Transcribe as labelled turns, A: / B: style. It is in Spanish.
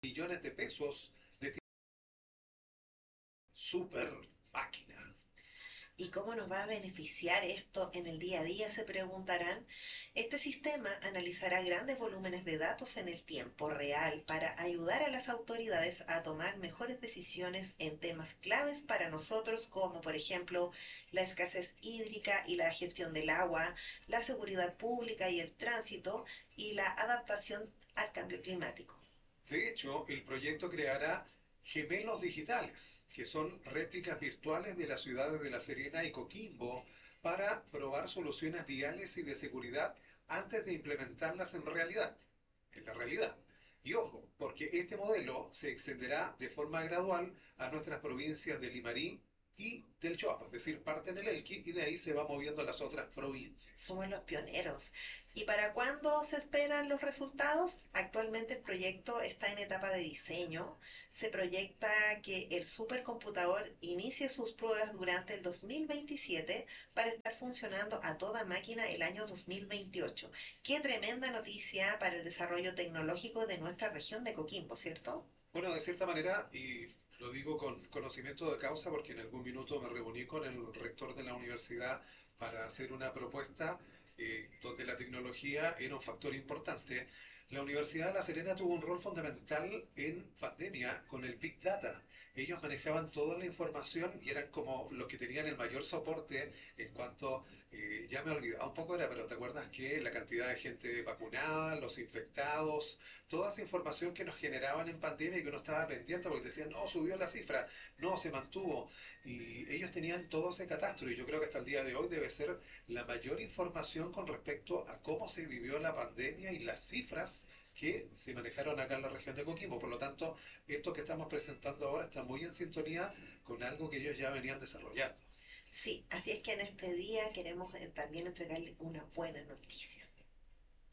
A: millones de pesos de super máquina.
B: ¿Y cómo nos va a beneficiar esto en el día a día? Se preguntarán. Este sistema analizará grandes volúmenes de datos en el tiempo real para ayudar a las autoridades a tomar mejores decisiones en temas claves para nosotros, como por ejemplo la escasez hídrica y la gestión del agua, la seguridad pública y el tránsito, y la adaptación al cambio climático.
A: De hecho, el proyecto creará gemelos digitales, que son réplicas virtuales de las ciudades de La Serena y Coquimbo, para probar soluciones viales y de seguridad antes de implementarlas en la realidad. Y ojo, porque este modelo se extenderá de forma gradual a nuestras provincias de Limarí y del Choapa, es decir, parte en el Elqui y de ahí se va moviendo a las otras provincias.
B: Somos los pioneros. ¿Y para cuándo se esperan los resultados? Actualmente el proyecto está en etapa de diseño. Se proyecta que el supercomputador inicie sus pruebas durante el 2027 para estar funcionando a toda máquina el año 2028. Qué tremenda noticia para el desarrollo tecnológico de nuestra región de Coquimbo, ¿cierto?
A: Bueno, de cierta manera, y lo digo con conocimiento de causa porque en algún minuto me reuní con el rector de la universidad para hacer una propuesta donde la tecnología era un factor importante. La Universidad de La Serena tuvo un rol fundamental en pandemia con el Big Data. Ellos manejaban toda la información y eran como los que tenían el mayor soporte en cuanto, ya me he olvidado un poco era, pero ¿te acuerdas que la cantidad de gente vacunada, los infectados, toda esa información que nos generaban en pandemia y que uno estaba pendiente porque decían, no, subió la cifra, no, se mantuvo. Y ellos tenían todo ese catastro y yo creo que hasta el día de hoy debe ser la mayor información con respecto a cómo se vivió la pandemia y las cifras que se manejaron acá en la región de Coquimbo. Por lo tanto, esto que estamos presentando ahora está muy en sintonía con algo que ellos ya venían desarrollando.
B: Sí, así es que en este día queremos también entregarle una buena noticia.